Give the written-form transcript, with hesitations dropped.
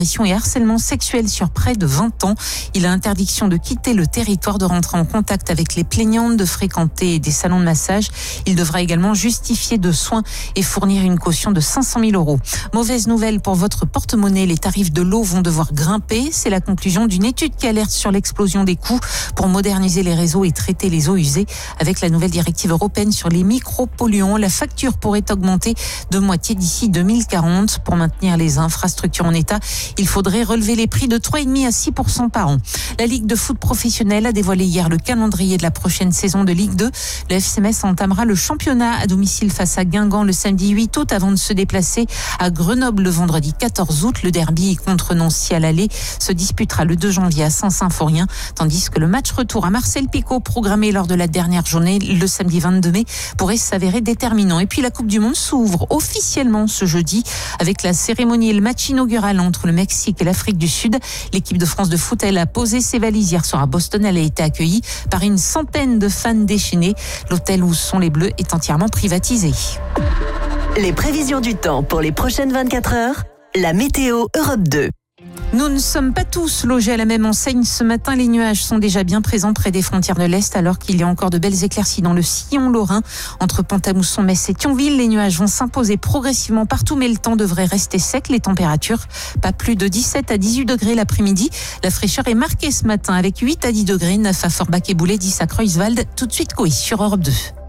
et harcèlement sexuel sur près de 20 ans. Il a interdiction de quitter le territoire, de rentrer en contact avec les plaignantes, de fréquenter des salons de massage. Il devra également justifier de soins et fournir une caution de 500 000 €. Mauvaise nouvelle pour votre porte-monnaie, les tarifs de l'eau vont devoir grimper. C'est la conclusion d'une étude qui alerte sur l'explosion des coûts pour moderniser les réseaux et traiter les eaux usées. Avec la nouvelle directive européenne sur les micropolluants, la facture pourrait augmenter de moitié d'ici 2040. Pour maintenir les infrastructures en état, il faudrait relever les prix de 3,5 à 6% par an. La Ligue de foot professionnelle a dévoilé hier le calendrier de la prochaine saison de Ligue 2. Le FC Metz entamera le championnat à domicile face à Guingamp le samedi 8 août avant de se déplacer à Grenoble le vendredi 14 août. Le derby contre Nancy à l'aller se disputera le 2 janvier à Saint-Symphorien, tandis que le match retour à Marseille-Picot, programmé lors de la dernière journée le samedi 22 mai, pourrait s'avérer déterminant. Et puis la Coupe du Monde s'ouvre officiellement ce jeudi avec la cérémonie et le match inaugural entre le Mexique et l'Afrique du Sud. L'équipe de France de foot, elle a posé ses valises hier soir à Boston. Elle a été accueillie par une centaine de fans déchaînés. L'hôtel où sont les Bleus est entièrement privatisé. Les prévisions du temps pour les prochaines 24 heures, la météo Europe 2. Nous ne sommes pas tous logés à la même enseigne. Ce matin, les nuages sont déjà bien présents près des frontières de l'Est, alors qu'il y a encore de belles éclaircies dans le sillon lorrain. Entre Pont-à-Mousson, Metz et Thionville, les nuages vont s'imposer progressivement partout, mais le temps devrait rester sec. Les températures, pas plus de 17 à 18 degrés l'après-midi. La fraîcheur est marquée ce matin avec 8 à 10 degrés, 9 à Forbach et Boulay, 10 à Creuswald. Tout de suite, Coïs sur Europe 2.